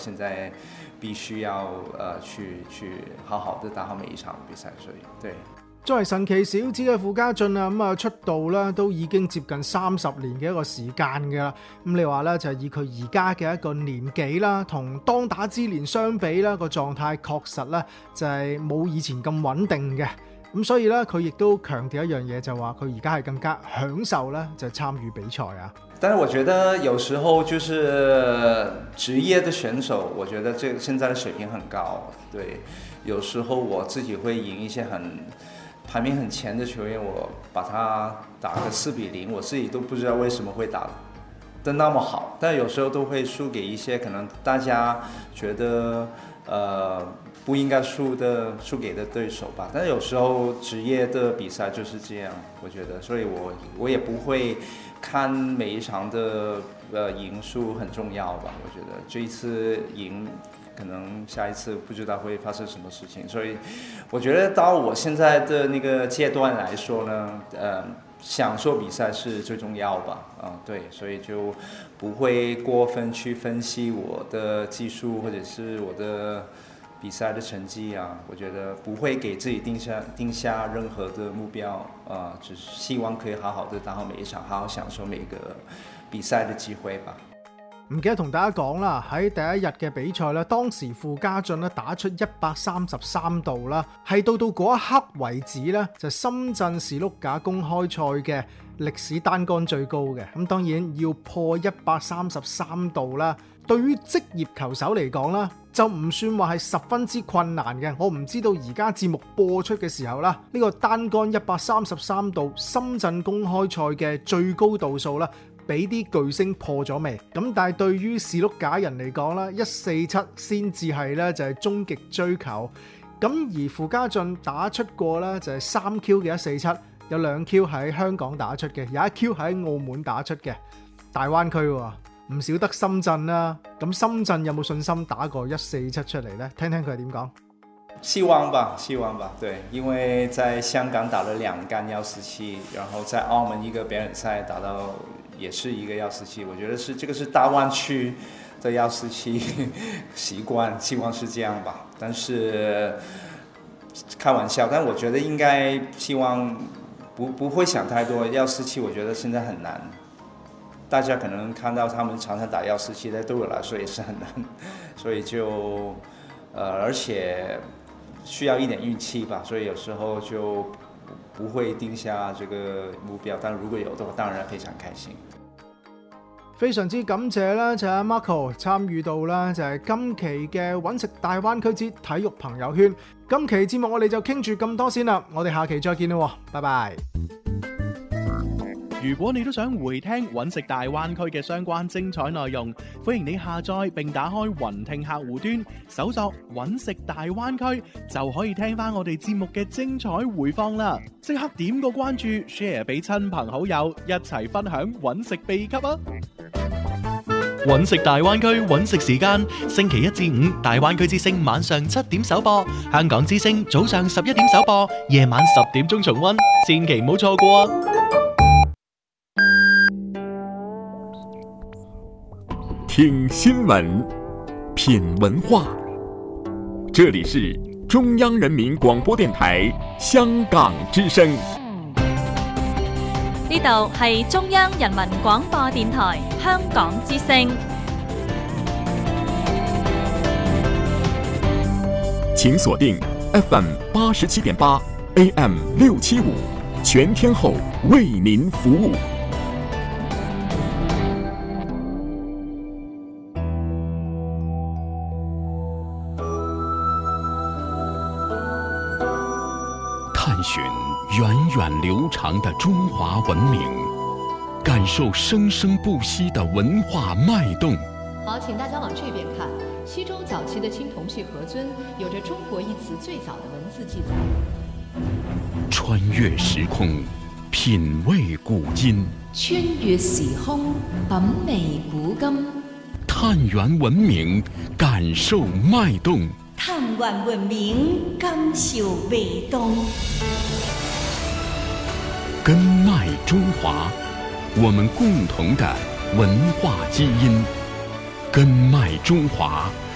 现在必須要去好好的打好每一場比賽，所以對。 作為神奇小子嘅傅家俊啊，咁啊出道咧都已經接近30年嘅一個時間㗎啦。咁你話咧就係以佢而家嘅一個年紀啦，同當打之年相比啦，個狀態確實咧就係冇以前咁穩定嘅。咁所以咧佢亦都強調一樣嘢，就話佢而家係更加享受咧就參與比賽啊。 但是我覺得有時候就是職業的選手，我覺得這現在的水平很高。對，有時候我自己會贏一些排名很前的球員，我把他打個4-0，我自己都不知道為什麼會打得那麼好，但有時候都會輸給一些可能大家覺得不應該輸給的對手吧。但有時候職業的比賽就是這樣，我覺得，所以我也不會看每一場的贏輸很重要吧。我覺得這一次贏，可能下一次不知道會發生什麼事情，所以我覺得到我現在的那個階段來說呢，享受比賽是最重要吧，對，所以就不會過分去分析我的技術或者是我的比賽的成績啊，我覺得不會給自己定下任何的目標，只希望可以好好的打好每一場，好好享受每個比賽的機會吧。 唔記得同大家講啦，喺第一日嘅比賽咧，當時傅家俊咧打出133度啦，係到嗰一刻為止咧，就深圳士碌架公開賽嘅歷史單杆最高嘅。咁當然要破133度啦，對於職業球手嚟講啦，就唔算話係十分之困難嘅。我唔知道而家節目播出嘅時候啦，呢個單杆133度深圳公開賽嘅最高度數啦，俾啲巨星破咗未？咁但係對於士碌架人嚟講啦，147先至係咧就係終極追求。咁而傅家俊打出過咧就係3Q 嘅147，有2Q 喺香港打出嘅，有1Q 喺澳門打出嘅。大灣區喎，唔少得深圳啦。咁深圳有冇信心打過147出嚟呢？聽聽佢係點講。 希望吧，對，因為在香港打了2杆147，然後在澳門一個表演賽打到也是一個147，我覺得這個是大灣區的147習慣，希望是這樣吧。但是開玩笑，但我覺得應該希望不會想太多。147我覺得現在很難，大家可能看到他們常常打147，但對我來說也是很難，所以就而且需要一點運氣吧，所以有時候就不會定下這個目標，但如果有的話，當然非常開心。 非常之感謝啦，就係 Marco 參與到啦，就係今期嘅揾食大灣區之體育朋友圈。今期節目我哋就傾住咁多先啦，我哋下期再見啦，拜拜。 如果你都想回聽揾食大灣區嘅相關精彩內容，歡迎你下載並打開雲聽客戶端，搜索揾食大灣區，就可以聽翻我哋節目嘅精彩回放啦！即刻點個關注 ，share 俾親朋好友，一齊分享揾食秘笈啊！ 揾食大灣區揾食時間，星期1至5大灣區之聲晚上7點首播，香港之聲早上11點首播，夜晚10點鐘重溫，千祈唔好錯過啊！ 聽新聞，品文化，這裡是中央人民廣播電台香港之聲。 呢度係中央人民廣播電台香港之聲。 請鎖定 FM 87.8 AM 675，全天候為您服務。 探尋源遠流長的中華文明，感受生生不息的文化脈動。 好，請大家往這邊看，西周早期的青銅器盒尊有着中國一詞最早的文字記載。 穿越時空，品味古今。 穿越時空，品味古今。 探源文明，感受脈動。 探源文明，感受脈動。 根脈中華，我們共同的文化基因。根脈中華。